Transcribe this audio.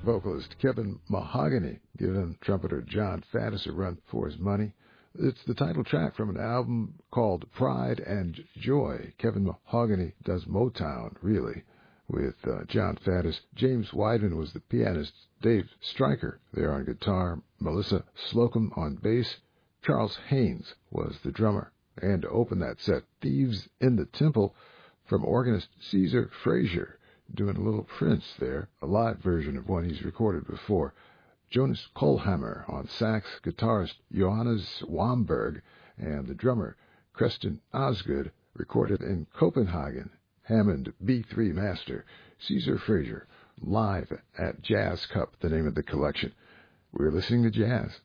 vocalist Kevin Mahogany giving trumpeter John Faddis a run for his money. It's the title track from an album called Pride and Joy. Kevin Mahogany does Motown, really, with John Faddis. James Weidman was the pianist, Dave Stryker there on guitar, Melissa Slocum on bass, Charles Haynes was the drummer. And to open that set, Thieves in the Temple from organist Caesar Frazier, doing a little Prince there, a live version of one he's recorded before. Jonas Kohlhammer on sax, guitarist Johannes Wamberg, and the drummer Creston Osgood, recorded in Copenhagen. Hammond B3 Master, Caesar Frazier, live at Jazz Cup, the name of the collection. We're listening to jazz.